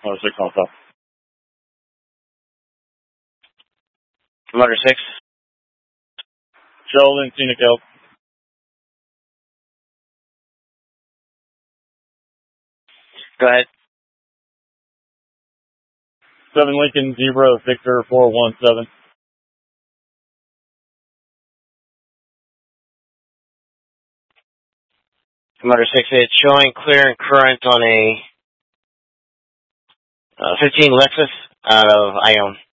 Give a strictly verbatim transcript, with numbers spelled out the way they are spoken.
Oh, six on top. Motor six. Sheldon, Scenic Elk. Go ahead. seven Lincoln, zero, Victor, four one seven. Motor six, it's showing clear and current on a uh, fifteen Lexus out of Ione.